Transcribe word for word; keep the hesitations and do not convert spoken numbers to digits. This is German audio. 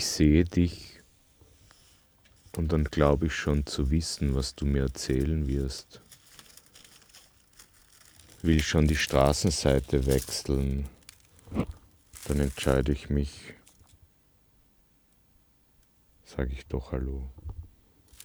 Ich sehe dich und dann glaube ich schon zu wissen, was du mir erzählen wirst. Will schon die Straßenseite wechseln, dann entscheide ich mich, sage ich doch Hallo.